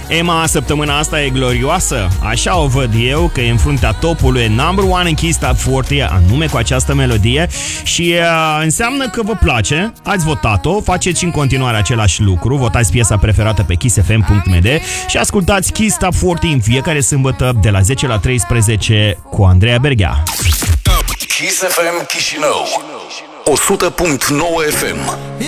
Emma, săptămâna asta e glorioasă. Așa o văd eu, că e în fruntea topului number one în Kiss Top 40, anume cu această melodie. Și înseamnă că vă place, ați votat-o, faceți și în continuare același lucru. Votați piesa preferată pe kissfm.md și ascultați Kiss Top 40 în fiecare sâmbătă de la 10 la 13 cu Andreea Berghea. Kiss FM Chișinău 100.9 FM.